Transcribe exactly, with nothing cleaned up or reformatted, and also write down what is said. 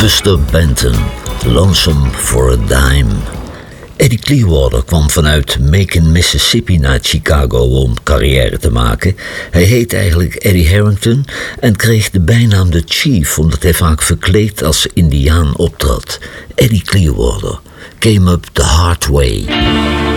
Buster Benton, Lonesome for a Dime. Eddie Clearwater kwam vanuit Macon, Mississippi naar Chicago om carrière te maken. Hij heet eigenlijk Eddie Harrington en kreeg de bijnaam de Chief omdat hij vaak verkleed als Indiaan optrad. Eddie Clearwater came up the hard way.